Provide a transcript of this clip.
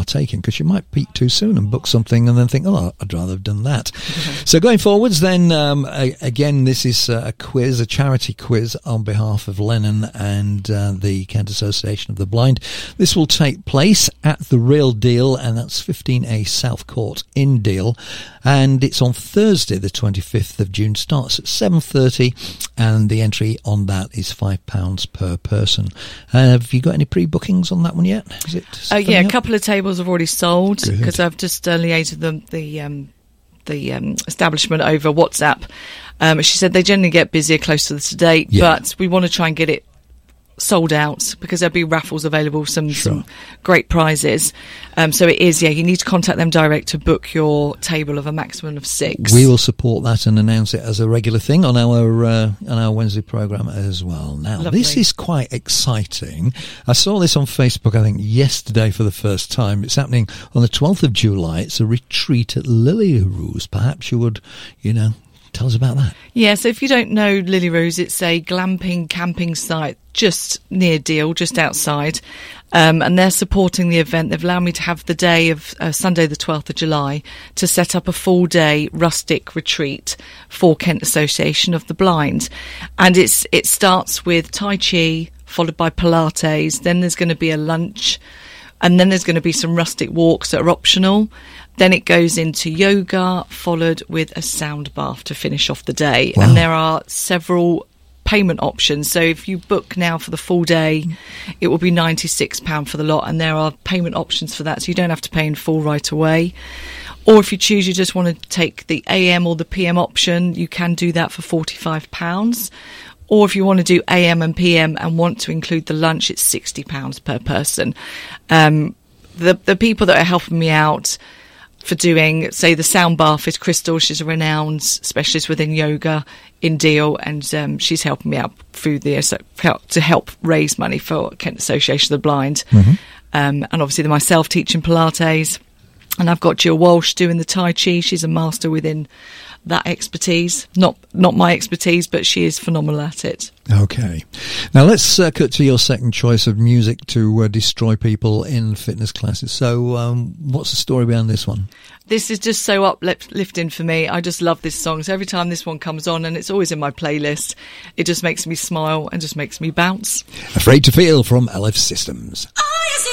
taking, because you might peak too soon and book something and then think, oh, I'd rather have done that. So going forwards then, again, this is a quiz, a charity quiz on behalf of Lennon and the Kent Association of the Blind. This will take place at The Real Deal, and that's 15A South Court in Deal, and it's on Thursday the 25th of June. Starts at 7:30, and the entry on that is £5 per person. Have you got any pre-bookings on that one yet? Is it a couple of tables have already sold, because I've just liaised with the establishment over WhatsApp. She said they generally get busier closer to the date, but we want to try and get it sold out, because there'll be raffles available, some great prizes. So it is, you need to contact them direct to book your table of a maximum of 6. We will support that and announce it as a regular thing on our Wednesday programme as well. Now, This is quite exciting. I saw this on Facebook, I think, yesterday for the first time. It's happening on the 12th of July. It's a retreat at Lily Rose. Perhaps you would, tell us about that. Yeah, so if you don't know Lily Rose, it's a glamping camping site just near Deal, just outside. And they're supporting the event. They've allowed me to have the day of Sunday the 12th of July to set up a full-day rustic retreat for Kent Association of the Blind. And it starts with Tai Chi, followed by Pilates. Then there's going to be a lunch. And then there's going to be some rustic walks that are optional. Then it goes into yoga, followed with a sound bath to finish off the day. Wow. And there are several payment options. So if you book now for the full day, it will be £96 for the lot. And there are payment options for that, so you don't have to pay in full right away. Or if you choose, you just want to take the AM or the PM option, you can do that for £45. Or if you want to do AM and PM and want to include the lunch, it's £60 per person. The people that are helping me out for doing, say, the sound bath is Crystal. She's a renowned specialist within yoga in Deal, and she's helping me out through to help raise money for Kent Association of the Blind. And obviously myself teaching Pilates, and I've got Jill Walsh doing the Tai Chi. She's a master within that expertise, not my expertise, but she is phenomenal at it. Okay, now let's cut to your second choice of music to destroy people in fitness classes. So what's the story behind this one? This is just so uplifting for me. I just love this song. So every time this one comes on, and it's always in my playlist, it just makes me smile and just makes me bounce. Afraid to Feel from LF Systems.